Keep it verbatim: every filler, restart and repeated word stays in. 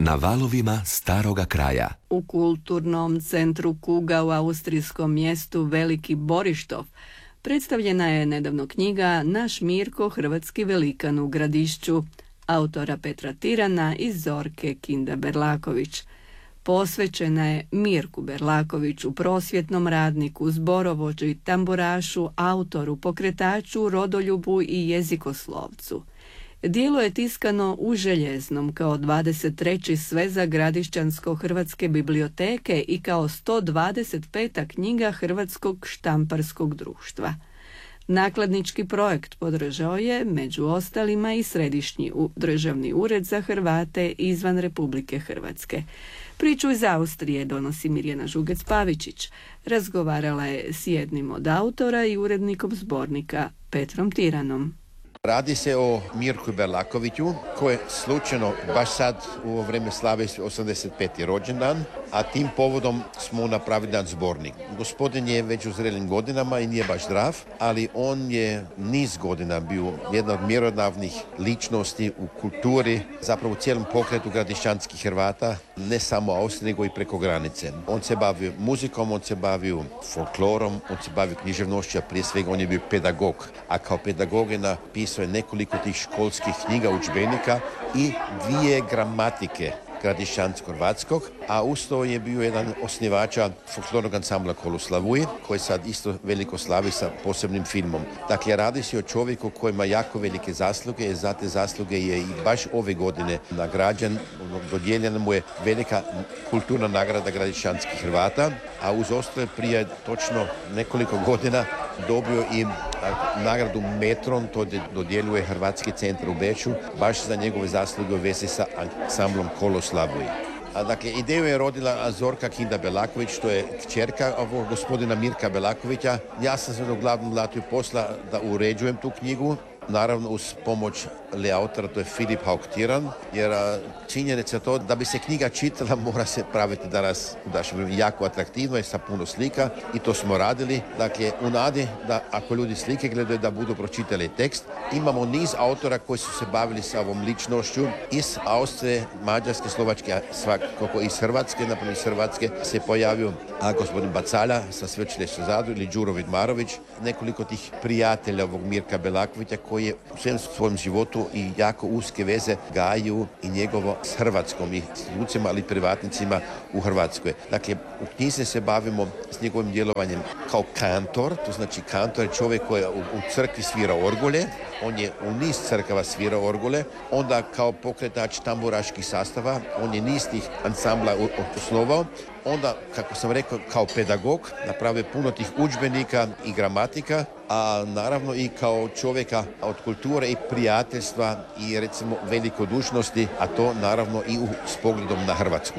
Na valovima staroga kraja. U kulturnom centru Kuga u austrijskom mjestu Veliki Borištov predstavljena je nedavno knjiga Naš Mirko, hrvatski velikan u Gradišću, autora Petra Tirana i Zorke Kinda-Berlaković. Posvećena je Mirku Berlakoviću, prosvjetnom radniku, zborovođi, tamburašu, autoru, pokretaču, rodoljubu i jezikoslovcu. Dijelo je tiskano u Željeznom kao dvadeset treći sveza Gradišćansko-hrvatske biblioteke i kao sto dvadeset peta knjiga Hrvatskog štamparskog društva. Nakladnički projekt podržao je, među ostalima, i Središnji državni ured za Hrvate izvan Republike Hrvatske. Priču iz Austrije donosi Mirjana Žugec-Pavičić. Razgovarala je s jednim od autora i urednikom zbornika Petrom Tiranom. Radi se o Mirku Berlakoviću, koji je slučajno baš sad u vrijeme slave osamdeset peti rođendan, a tim povodom smo napravili jedan zbornik. Gospodin je već u zrelim godinama i nije baš zdrav, ali on je niz godina bio jedna od mjerodavnih ličnosti u kulturi, zapravo u cijelom pokretu gradišćanskih Hrvata, ne samo Austrije, nego i preko granice. On se bavio muzikom, on se bavio folklorom, on se bavio književnošću, a prije svega on je bio pedagog, a kao pedagog je napisao je nekoliko tih školskih knjiga, udžbenika i dvije gramatike gradišćansko-hrvatskog, a usto je bio jedan osnivača folklornog ansambla Koloslavuj, koji sad isto veliko slavi sa posebnim filmom. Dakle, radi se o čovjeku koji ima jako velike zasluge i za te zasluge je i baš ove godine nagrađen, dodijeljena mu je velika kulturna nagrada gradišćanskih Hrvata, a uz ostale prije točno nekoliko godina dobio i nagradu Metron, to dodjeljuje Hrvatski centar u Beču, baš za njegove zasluge u vezi sa ansamblom Koloslavuj. A dakle, ideju je rodila Zorka Kinda-Berlaković, to je kćerka ovog gospodina Mirka Berlakovića. Ja sam se uglavnom vratio posla da uređujem tu knjigu, naravno uz pomoć autora, to je Filip Hauk-Tiran, jer činjenica to da bi se knjiga čitala mora se praviti danas jako atraktivno i sa puno slika i to smo radili. Dakle, u nadi da ako ljudi slike gledaju da budu pročitali tekst. Imamo niz autora koji su se bavili sa ovom ličnošću iz Austrije, Mađarske, Slovačke, svakako iz Hrvatske. Naprimjer iz Hrvatske se pojavio a gospodin Bacalja sa Sveučilišta u Zadru ili Đuro Vidmarović, nekoliko tih prijatelja ovog Mirka Berlakovića koji je u svem svojem životu i jako uske veze gaju i njegovo s Hrvatskom i s ljudcima, ali i privatnicima u Hrvatskoj. Dakle, u knjizi se bavimo s njegovim djelovanjem kao kantor, to znači kantor je čovjek koji u, u crkvi svira orgulje, on je u niz crkava svirao orgule, onda kao pokretač tamburaških sastava, on je niz tih ansambla osnovao, onda, kako sam rekao, kao pedagog napravio puno tih udžbenika i gramatika, a naravno i kao čovjeka od kulture i prijateljstva i recimo velikodušnosti, a to naravno i u, s pogledom na Hrvatsku.